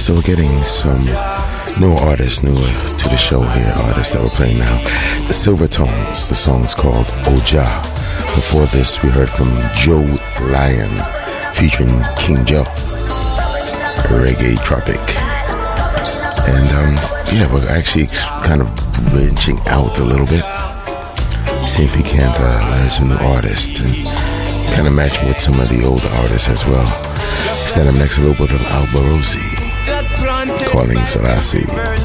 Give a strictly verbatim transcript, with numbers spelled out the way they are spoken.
So we're getting some new artists, newer to the show here, artists that we're playing now. The Silvertones, the song's called Oja. Before this, we heard from Joe Lion, featuring King Joe, Reggae Tropic. And um, yeah, we're actually kind of branching out a little bit. See if we can't uh, learn some new artists and kind of match with some of the older artists as well. Stand up next, a little bit of Alborosie, Calling Selassie.